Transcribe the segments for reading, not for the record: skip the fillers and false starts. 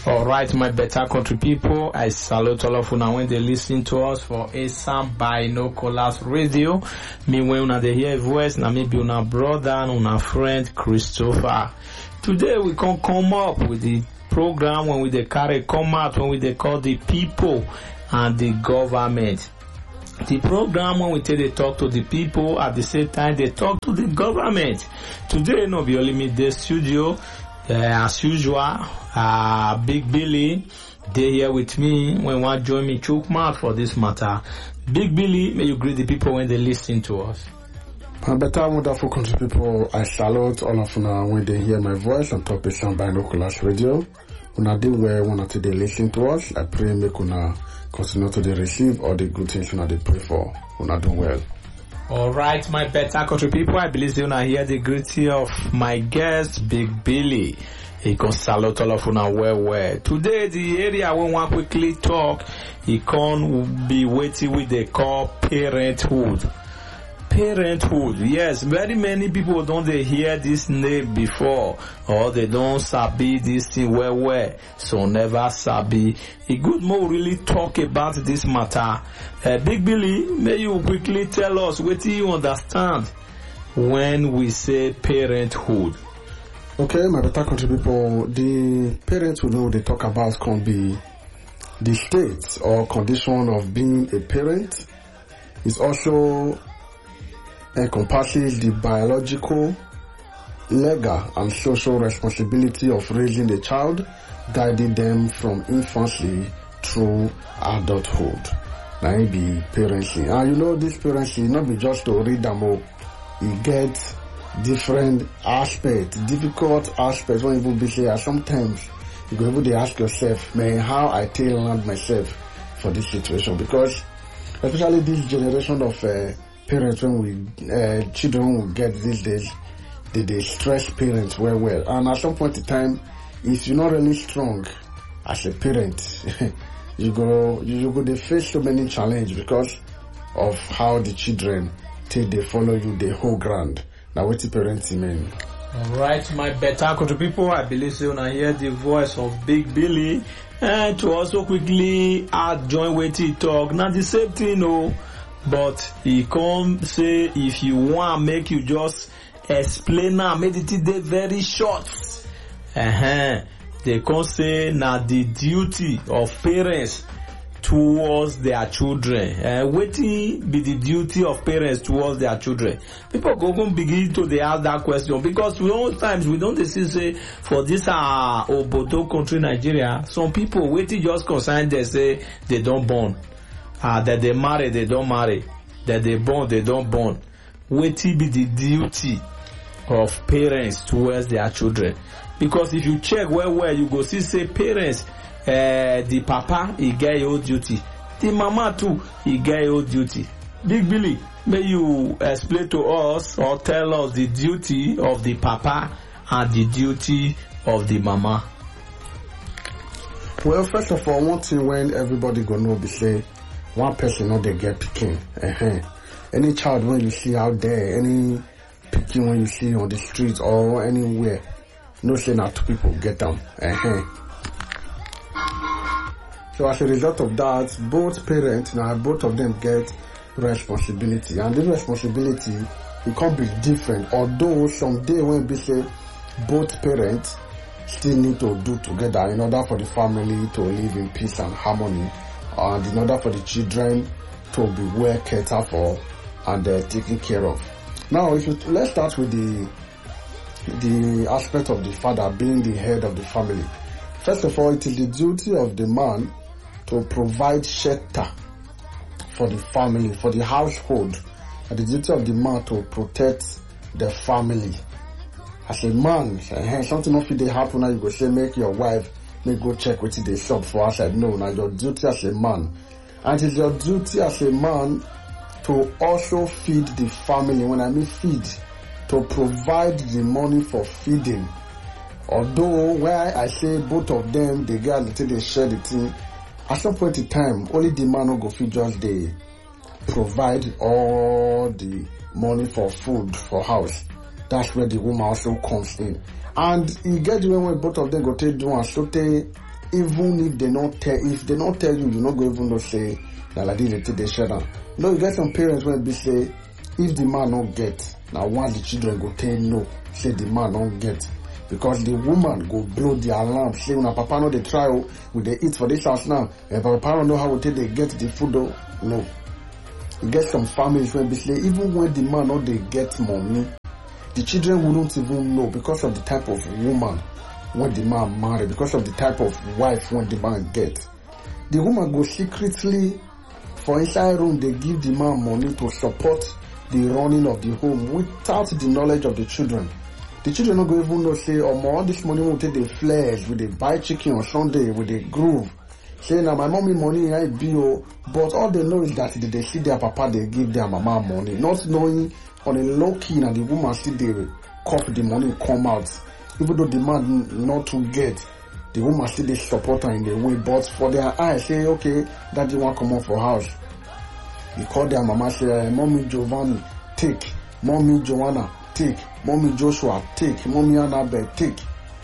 All right, my better country people, I salute all of you now when they listen to us for Asam Binoculars Radio. Me when una dey hear voice, na me be una brother and una friend Christopher. Today we can come up with the program when we dey carry come out when we dey call the people and the government. The program when we take they talk to the people at the same time they talk to the government. Today no be only me the studio. As usual, Big Billy, they here with me when want join me choke mouth for this matter. Big Billy, may you greet the people when they listen to us. My better wonderful country people, I salute all of you when they hear my voice on top of some Binoculars Radio. Una do where una today listen to us. I pray make una continue to receive all the good things una they pray for. Una do well. All right, my better country people, I believe you now hear the greeting of my guest, Big Billy. He can salute all of you now well. Today, the area we want quickly talk, he can be waiting with the call parenthood. Parenthood, yes, very many people don't they hear this name before, or they don't sabi this thing well, so never sabi. A good more really talk about this matter. Big Billy, may you quickly tell us what do you understand when we say parenthood? Okay, my better country people, the parenthood know they talk about can be the state or condition of being a parent. It's also encompasses the biological, legal, and social responsibility of raising a child, guiding them from infancy through adulthood. Now it be parenting. And you know this parenting not be just to read them up. You get different aspects, difficult aspects when you be say sometimes you go able to ask yourself, man, how I tailor myself for this situation, because especially this generation of parents when we children will get these days, they stress parents well, and at some point in time, if you're not really strong as a parent, you go they face so many challenges because of how the children take they follow you the whole ground. Now what the parenting mean? All right, my better country people, I believe you now hear the voice of Big Billy, and to also quickly join with he talk. Now the same thing, no. But he come say if you want make you just explain now, make it very short. They come say now the duty of parents towards their children. Waiting be the duty of parents towards their children. People go begin to they ask that question because sometimes we don't see say for this Obodo country Nigeria, some people waiting just concern they say they don't born. That they marry, they don't marry. That they born, they don't born. Waiting be the duty of parents towards their children. Because if you check where you go see say parents, the papa he get your duty, the mama too he get your duty. Big Billy, may you explain to us or tell us the duty of the papa and the duty of the mama? Well, first of all, one thing when everybody go know be say one person not they get picking. Any child when you see out there, any picking when you see on the streets or anywhere, no say not two people get them. So as a result of that, both parents now both of them get responsibility, and this responsibility it can't be different. Although someday when we say both parents still need to do together in order for the family to live in peace and harmony, and in order for the children to be well cared for and taken care of. Now, let's start with the aspect of the father being the head of the family. First of all, it is the duty of the man to provide shelter for the family, for the household, and the duty of the man to protect the family. As a man, something not fit dey happen now, you go say make your wife may go check wetin dey shop for outside. No, now your duty as a man. And it is your duty as a man to also feed the family. When I mean feed, to provide the money for feeding. Although where I say both of them, they get a little, they share the thing. At some point in time, only the man who go feed just they provide all the money for food for house. That's where the woman also comes in. And you get the way when both of them go take do and so they even if they not tell you, you not go even know say na like this they share down. No, you get some parents when be say if the man not get, now once the children go tell no, say the man don't get. Because the woman go blow the alarm, say when papa know they try, will they eat for this house now? And papa don't know how they get the food though. No. You get some families when be say even when the man not they get money, the children will not even know because of the type of woman when the man marry, because of the type of wife when the man get. The woman go secretly for inside room, they give the man money to support the running of the home without the knowledge of the children. The children not go even know say, oh, all this money will take the flesh, will they buy chicken on Sunday, will they groove. Say now my mommy money I be, but all they know is that they see their papa, they give their mama money, not knowing on a low key and the woman see they cough the money come out. Even though the man not to get, the woman still they support her in the way, but for their eyes say, okay, daddy want come out for house. You call their mama say, mommy Giovanni, take, mommy Joanna, take, mommy Joshua, take, mommy Annabelle, take.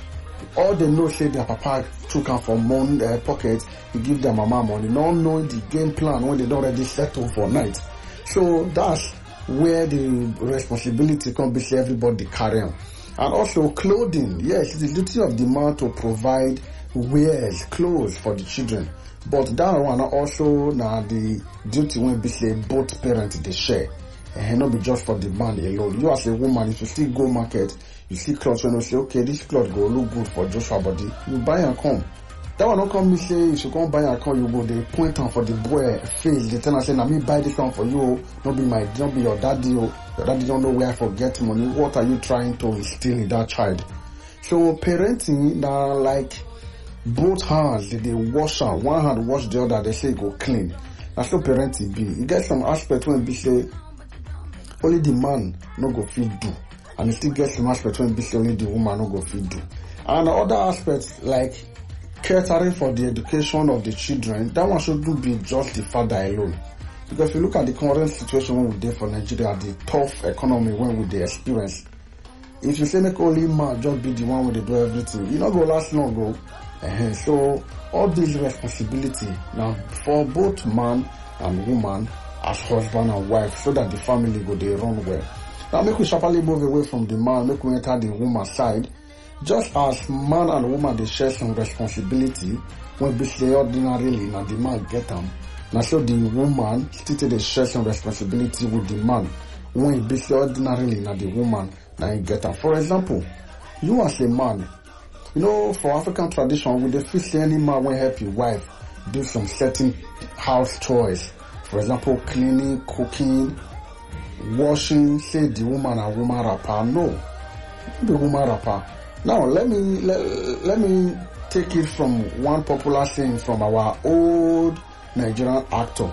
All they know say their papa took her from pocket, he give their mama money, not knowing the game plan when they don't already settle for night. So that's where the responsibility can be say everybody carry on. And also clothing, yes, it's the duty of the man to provide wares, clothes for the children. But that one also now the duty when be say both parents they share. And not be just for the man alone. You as a woman, if you still go market, you see clothes when you say, okay, this cloth go look good for Joshua body, you buy and come. That one not come me say, if you come buy and come, you go they point on for the boy face. They tell us say, now me buy this one for you, don't be your daddy, your daddy don't know where I forget money. What are you trying to instill in that child? So parenting now like both hands, they wash out. One hand wash the other, they say go clean. That's how parenting be. You get some aspect when be say only the man no go fit do, and you still get some aspect when be say only the woman no go fit do. And other aspects like catering for the education of the children, that one shouldn't be just the father alone. Because if you look at the current situation when we dey for Nigeria, the tough economy when we dey experience, if you say make only man just be the one where they do everything, you not go last long go. So all this responsibility now for both man and woman as husband and wife, so that the family go they run well. Now make we sharply move away from the man, make we enter the woman side. Just as man and woman they share some responsibility when be say ordinarily now the man get them. Now so the woman still they share some responsibility with the man when it be say ordinarily now the woman now you get them. For example, you as a man, you know, for African tradition, we dey feel say any man will help your wife do some certain house chores. For example, cleaning, cooking, washing. Say the woman and woman rapper. No, the woman rapper. Now let me take it from one popular saying from our old Nigerian actor.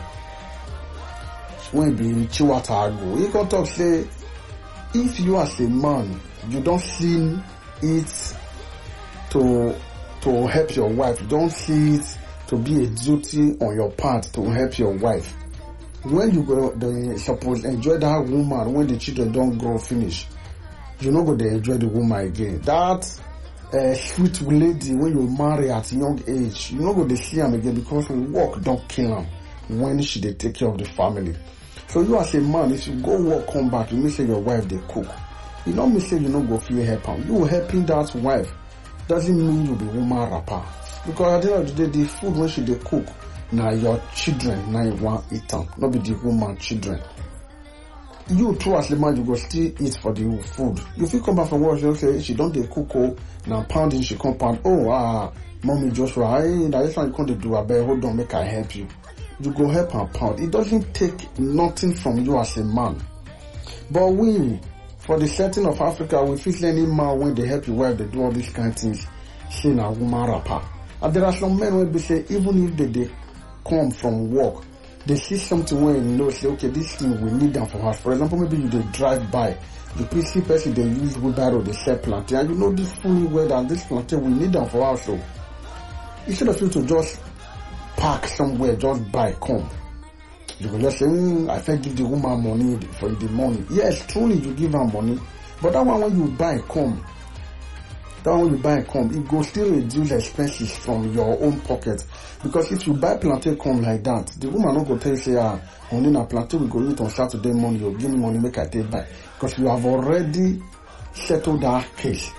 When be Chiwata Agu, he can talk say, if you as a man, you don't see it to help your wife, don't see it to be a duty on your part to help your wife. When you go, they suppose enjoy that woman when the children don't grow finish. You not go to enjoy the woman again. That sweet lady when you marry at a young age, you not go to see him again because work don't kill him when she they take care of the family. So you as a man, if you go work, come back, you may say your wife they cook. You don't may say you not go feel help him. You helping that wife doesn't mean you be woman rapper. Because at the end of the day, the food when she they cook, now your children, now you want eat them, not be the woman children. You too as the man, you go still eat for the food. If you come back from work, you say she don't they cook, now pounding she come pound. Mommy Joshua, now this one you can't do. I better hold on, make I help you. You go help and pound. It doesn't take nothing from you as a man. But we, for the setting of Africa, we feel any man when they help your wife, they do all these kind of things. Say na woman rapper. And there are some men where they say even if they come from work, they see something where you know, say, okay, this thing we need them for us. For example, maybe you they drive by, you see person they use wheelbarrow, they sell plantain, and you know this fully well that this plantain we need them for us. So instead of you to just park somewhere, just buy, come. You will just say, I can give the woman money for the money. Yes, truly you give her money, but that one when you buy, come. that one you buy come, it go still reduce expenses from your own pocket. Because if you buy plantain come like that, the woman not go tell you say, only na plantain we go eat on Saturday morning, you give me money make I take buy. Because you have already settled that case.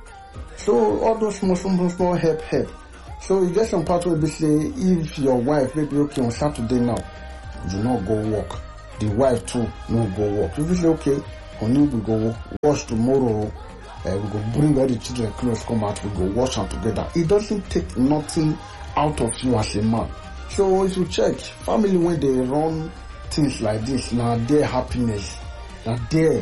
So all those small help. So you get some part where they say, if your wife maybe okay on Saturday now, you not go work. The wife too no go work. If you say okay, only we go wash tomorrow, we go bring all the children clothes come out, we go wash them together. It doesn't take nothing out of you as a man. So if you check, family when they run things like this, now their happiness, now their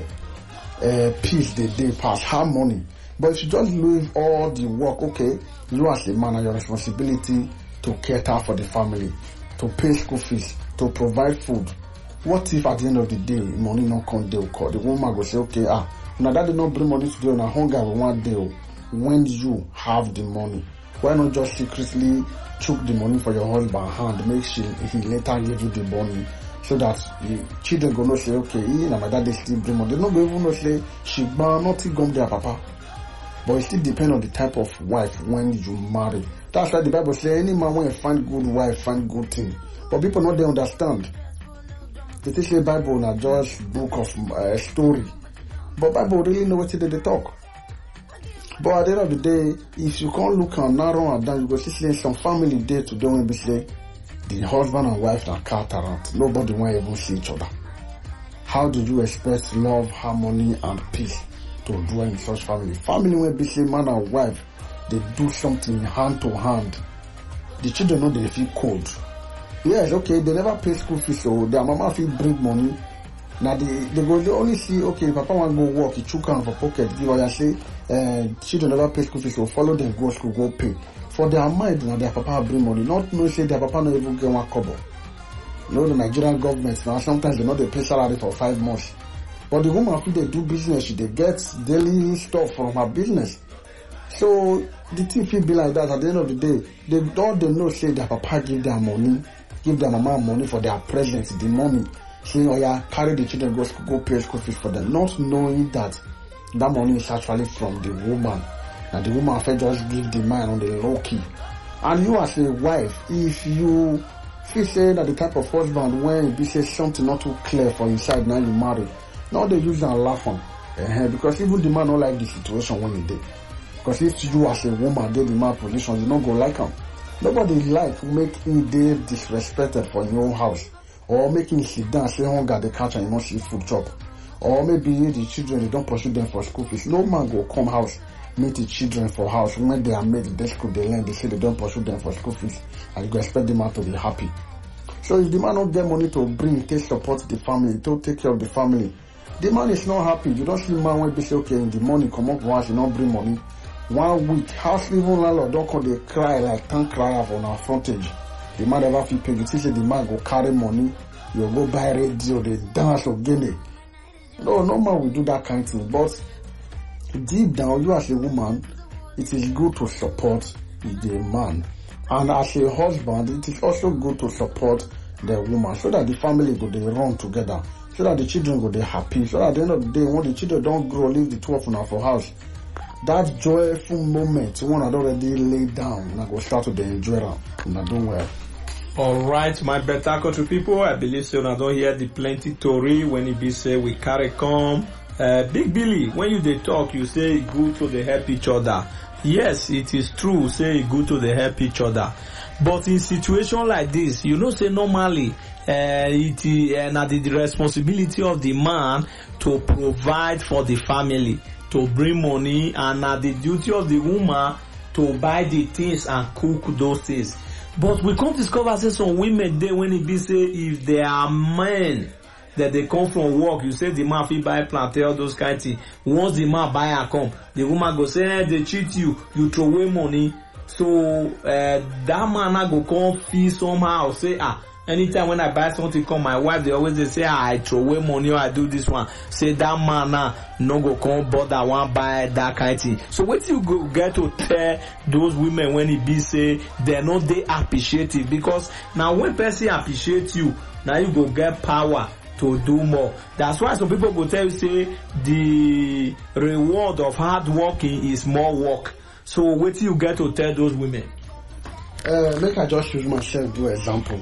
peace they pass harmony. But if you just leave all the work, okay, you as a man have your responsibility to cater for the family, to pay school fees, to provide food. What if at the end of the day, money not come day call? The woman go say, okay, now that did not bring money today, now hunger one day. When you have the money, why not just secretly choke the money for your husband hand, make sure he later give you the money, so that the children go not say, okay, now my dad still bring money. They not go even not say she not gum their papa. But it still depends on the type of wife when you marry. That's why the Bible says any man when you find good wife, find good thing. But people not they understand. They say Bible not just book of story. But Bible really know what they talk. But at the end of the day, if you can't look and narrow and down, you go see some family there to do when they say the husband and wife are cat around. Nobody want even see each other. How do you expect love, harmony, and peace to dwell in such family? Family where be say man and wife, they do something hand to hand. The children know they feel cold. Yes, okay, they never pay school fees, so their mama feel bring money. Now they only see, okay, papa want go work, he chook on for pocket, give or say, children never pay school fees, so follow them, go school, go pay. For their mind, now their papa bring money, not no say their papa not even get one kobo. You know, the Nigerian government, now sometimes they know they pay salary for 5 months. But the woman who they do business, they get daily stuff from her business. So the thing feel be like that at the end of the day. They know say their papa give their money, give their mama money for their presence, the money. Saying, oh yeah, carry the children, go pay school fees for them. Not knowing that money is actually from the woman. And the woman can just give the man on the low key. And you as a wife, if you feel say that the type of husband when you say something not too clear for inside now you marry, now they use and laugh on. Because even the man don't like the situation when he did. Because if you as a woman did the man position, you don't go like him. Nobody like make him dey disrespected for your own house. Or making sit down, say hunger the catch and you not see food chop. Or maybe the children they don't pursue them for school fees. No man go come house, meet the children for house. When they are made the school they learn, they say they don't pursue them for school fees. And you go expect the man to be happy. So if the man don't get money to bring, to support the family, to take care of the family, the man is not happy. You don't see man when they say okay in the morning come up once, you don't bring money. 1 week, house living landlord don't come they cry like tank cry on our frontage. The man never feel paid. You see the man go carry money, you go buy radio, they dance or gene. No man will do that kind of thing. But deep down, you as a woman, it is good to support the man. And as a husband, it is also good to support the woman so that the family go they run together. So that the children go they happy. So that at the end of the day, when the children don't grow, leave the two of them for house. That joyful moment, one had already laid down, and I go start to enjoy them, and I do well. Alright, my better country people, I believe so. I don't hear the plenty story when it be say we carry come. Big Billy, when you they talk, you say good to they help each other. Yes, it is true, say good to they help each other. But in situation like this, you know, say normally, it is the responsibility of the man to provide for the family, to bring money, and the duty of the woman to buy the things and cook those things. But we can't discover say some women there when it be say if they are men that they come from work, you say the man fit buy plantain, all those kind of things. Once the man buy and come, the woman go say, they cheat you throw away money. So that man now go come feel somehow say anytime when I buy something come my wife they always they say I throw away money or I do this one. Say that man now no go come bother one buy that kind of thing. So what you go get to tell those women when it be say they're not they appreciative, because now when person appreciate you, now you go get power to do more. That's why some people go tell you say the reward of hard working is more work. So what you get to tell those women? Make I just use myself do example.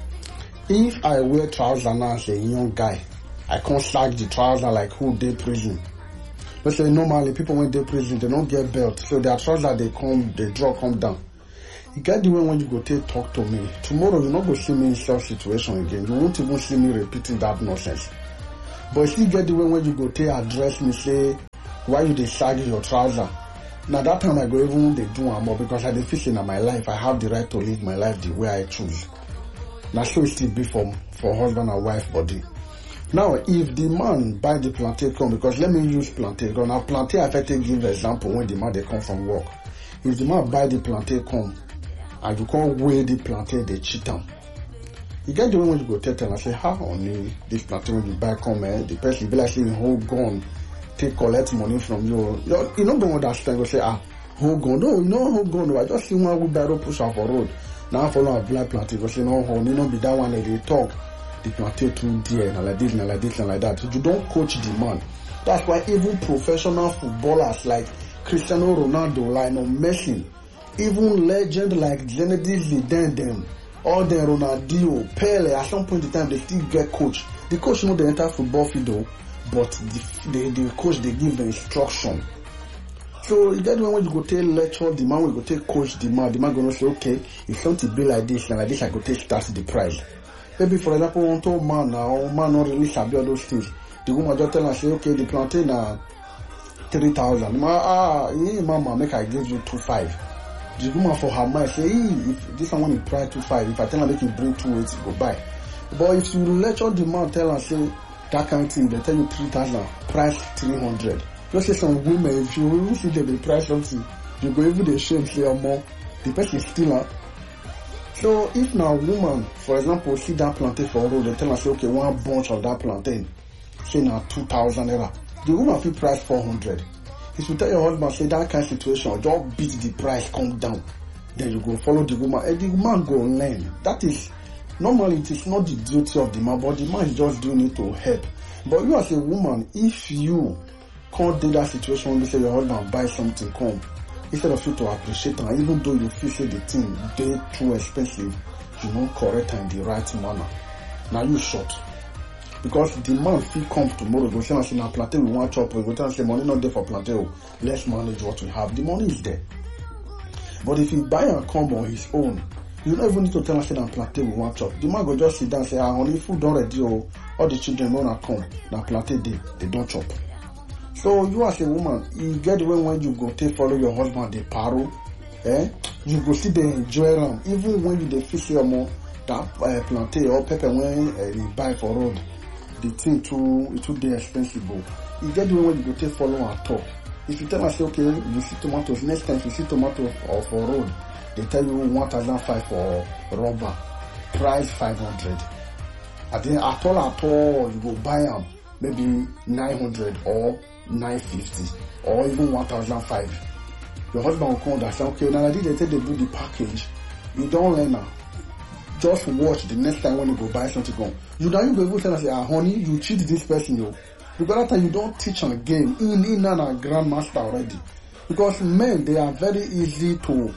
If I wear trousers now as a young guy, I can't sag the trouser like who dey prison. But say normally people when they prison they don't get belt, so their trousers they draw come down. You get the way when you go talk to me. Tomorrow you not go see me in such situation again. You won't even see me repeating that nonsense. But if you get the way when you go address me, say why you dey sag your trouser. Now that time I go even they do more because I dey feel in my life I have the right to live my life the way I choose. Now so it still be for husband and wife body. Now if the man buy the plantain come, because let me use plantain. Now plantain I fit give example when the man they come from work. If the man buy the plantain come and you can't weigh the plantain, they cheat them. You get the one when you go tell and say, how only this plantain when you buy come, the person be like saying hold gun, take collect money from you. You don't go understand, go say, hold gun. No, you know hold gun. No, I just see one wheelbarrow push off a road. Now I follow a black plantain, go say, no, you know be that one that they talk. The plantain too dear, and like this, and like this, and like that. So you don't coach the man. That's why even professional footballers like Cristiano Ronaldo, Lionel Messi, even legend like Zinedine Zidane, all the Ronaldinho, Pele, at some point in time they still get coach. The coach know the entire football field though, but the coach they give the instruction. So you get when you go take lecture the man, we go take coach the man gonna say, okay, if something be like this and like this, I go take start the price. Maybe for example, one told man now, man not really sabi all those things. The woman just tell and say, okay, the plantain na 3,000. Mama, make I give you 2,500. The woman for her mind say, if this one is price 2,500, if I tell her make you bring 2,800, go buy. But if you lecture the man, tell her say that kind of thing, they tell you 3,000, price 300. Just say some women, if you really see them, they price something, you go even the shame say more. The person still her. So if now woman, for example, see that plantain for road, they tell her say, okay, one bunch of that plantain, say now 2,000 naira. The woman feel price 400. If you tell your husband say that kind of situation, just beat the price, come down, then you go follow the woman, and the woman go learn. That is normally it is not the duty of the man, but the man is just doing it to help. But you as a woman, if you can't do that situation when you say your husband buy something, come, instead of you to appreciate and even though you feel say the thing they too expensive, you don't correct her in the right manner. Now you short. Because the man feel come tomorrow, go say na plantain we want chop, we go tell and say money not there for plantain. Let's manage what we have. The money is there. But if you buy and come on his own, you don't even need to tell us say na plantain we want chop. The man go just sit down and say, honey, food don't ready, all the children don't come, na plantain they don't chop. So you as a woman, you get the way when you go take follow your husband the paro, you go see they enjoy them. Even when you dey feel say more that plantain or pepper when you buy for road, the thing too dey expensive. You get the way when you go take follow and talk. If you tell us say okay, you see tomatoes, next time you see tomato for road, they tell you 1,500 for rubber, price 500. And then at all you go buy them maybe 900 or 950 or even 1,500. Your husband will come and say, okay, now I did they take the do the package. You don't learn now. Just watch the next time when you go buy something. You go even tell us, honey, you cheat this person, yo. Because that time you don't teach on game in and a grandmaster already. Because men, they are very easy to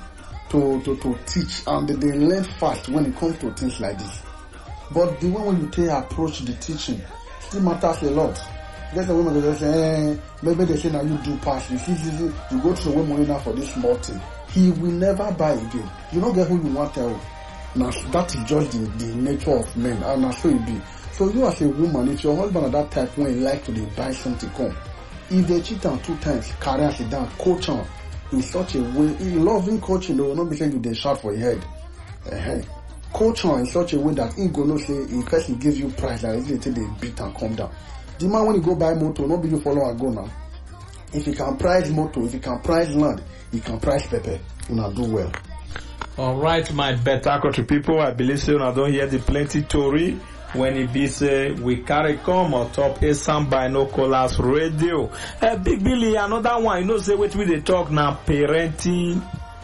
teach and they learn fast when it comes to things like this. But the way when you take approach the teaching still matters a lot. There's a woman that say, maybe they say now you do pass. You see, you go to the woman now for this small thing. He will never buy again. You don't get who you want to tell. Now that is just the nature of men, and that's so it be. So you as a woman, if your husband at that type when he like to buy something, come. If they cheat on 2 times, carry us down, coach on in such a way. In loving coaching, they will not be saying you they shout for your head. Coach on in such a way that he go no say in case he gives you price, and they take the beat and come down. The man when you go buy motor, not be you follow and go now. If you can price motor, if you can price land, you can price pepper, you now do well. Alright, my better country people, I believe so I don't hear the plenty story when it be say we carry come on top a Sound Binoculars Radio. Big Billy, another one, you know say what we they talk now, parenting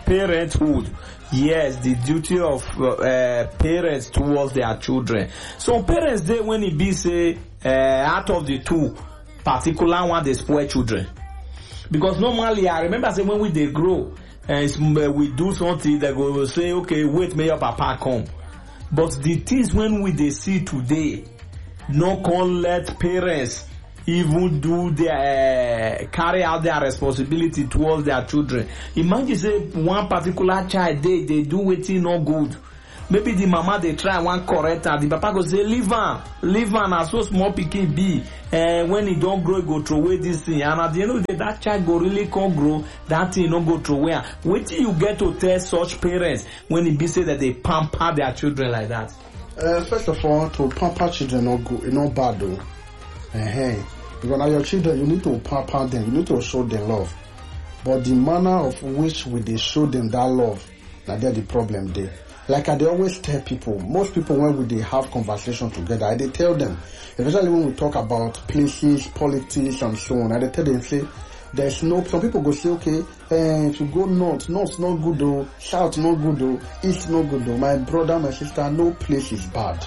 parenthood. Yes, the duty of parents towards their children. So parents, they when it be say out of the two, particular one they spoil children. Because normally I remember say when they grow and we do something, they go say, okay, wait, may your papa come. But the things when they see today, no can let parents even do their carry out their responsibility towards their children. Imagine say one particular child they do wetin no good. Maybe the mama they try one correct her, the papa go say leave am na so small pikin be. When he don't grow, he go throw away this thing, and at the end of the day that child go really can't grow, that thing no go throw away. Wait till you get to tell such parents when it be say that they pamper their children like that. First of all, to pamper children no good, no bad though. Because now your children, you need to pamper them, you need to show them love. But the manner of which we they show them that love, now that's the problem there. Like I always tell people, most people when they have conversation together, they tell them, especially when we talk about places, politics and so on, I tell them, say, there's no, some people go say, okay, if you go north not good though, south not good though, east not good though, my brother, my sister, no place is bad.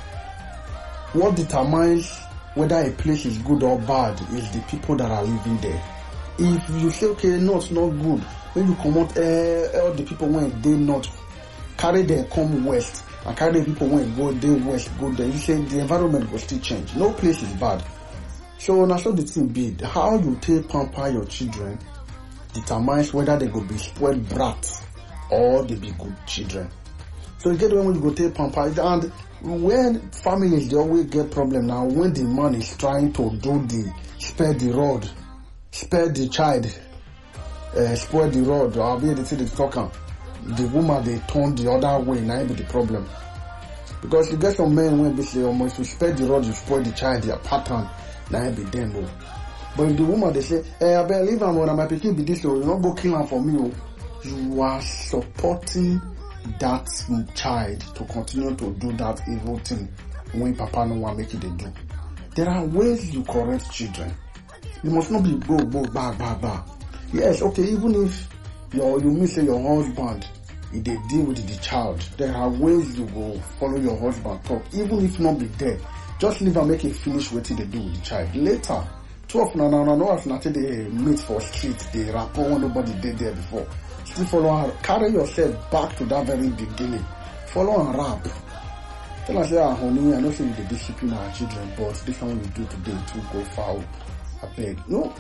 What determines whether a place is good or bad is the people that are living there. If you say, okay, north not good, when you come out, all the people when they not carry them come west and carry the people when go they west go there, you say the environment will still change. No place is bad. So now so the thing be how you take pamper your children determines whether they go be spoiled brats or they be good children. So you get when you go take pamper, and when families they always get problem now when the man is trying to do the spare the rod, spare the child, spoil the rod, or be the thing they talking. The woman they turn the other way, now be the problem. Because you get some men when they say, if you spare the rod, you spoil the child, their pattern, now be them. But if the woman they say, I better leave him when my pikin be this, you not go kill him for me. You are supporting that child to continue to do that evil thing when papa no want make it they do. There are ways you correct children. You must not be ba. Yes, okay, even if you miss your husband, if they deal with the child, there are ways you go follow your husband talk, even if not be there. Just leave and make it finish what they do with the child. Later, 12 no as nothing they meet for street, they rapport when nobody did there before. Still follow and carry yourself back to that very beginning. Follow and rap. Tell us, honey, I know say you discipline our children, but this one we do today to go foul. I beg. No,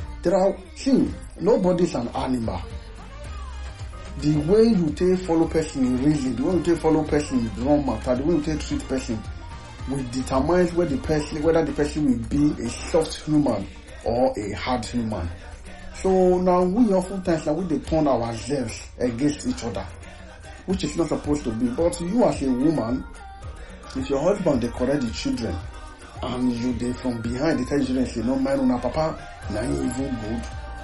nobody's an animal. The way you take follow person in reason, the way you take follow person in wrong matter, the way you take treat person will determine whether the person will be a soft human or a hard human. So now we often times now we turn ourselves against each other, which is not supposed to be. But you as a woman, if your husband they correct the children and you they from behind they tell the children say no man una papa na even good.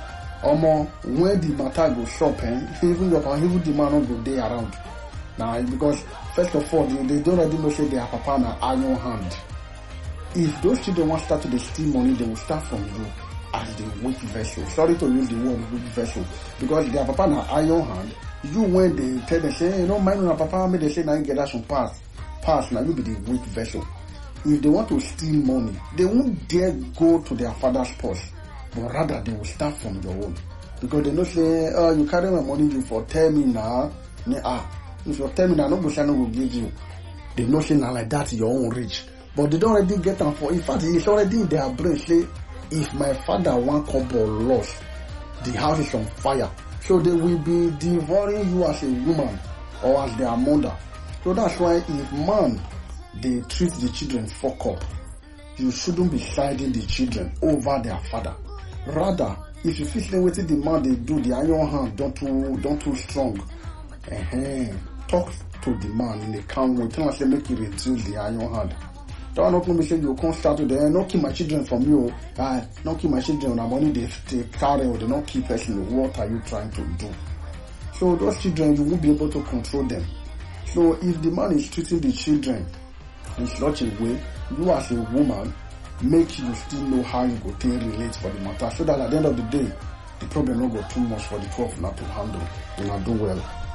When the matter go shopping, even the man not go day around. Now, because first of all, they don't already know say their papa na iron hand. If those children want to start to steal money, they will start from you as the weak vessel. Sorry to use the word weak vessel, because their papa na iron hand. You when they tell them say, you know, mind on papa, may they say now you get that some pass now you be the weak vessel. If they want to steal money, they won't dare go to their father's purse. But rather they will start from your own. Because they know say, you carry my money, you for tell me now. If you tell me now, no will give you. They know say now like that your own rich. But they don't already get them for. In fact, it's already in their brain. Say, if my father one couple lost, the house is on fire. So they will be devouring you as a woman or as their mother. So that's why if man they treat the children fuck up, you shouldn't be siding the children over their father. Rather, if you feel like the man they do, the iron hand don't too strong. Talk to the man in a calm way. Tell him make you reduce the iron hand. Don't not me say you can't start to there. Not keep my children from you. Not keep my children on money they carry or they not keep person. What are you trying to do? So those children you won't be able to control them. So if the man is treating the children in such a way, you as a woman make you still know how you go to relate for the matter, so that at the end of the day, the problem will go too much for the 12 not to handle. You not do well.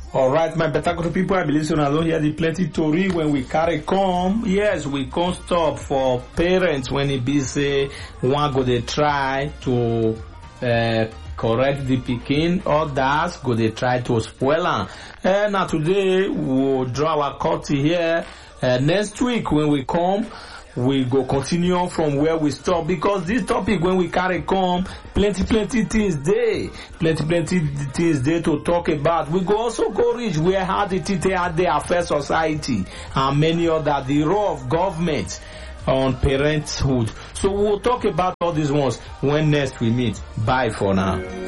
All right, my better good people, I believe so. I don't hear the plenty story when we carry come. Yes, we can't stop for parents when it be say one go they try to correct the pikin, others go they try to spoil am. Now today we'll draw our curtain here. Next week when we come, we go continue from where we stop, because this topic when we carry come, plenty things there, plenty things there to talk about. We go also go reach where how the TT how they affect society and many other, the role of government on parenthood. So we'll talk about all these ones when next we meet. Bye for now.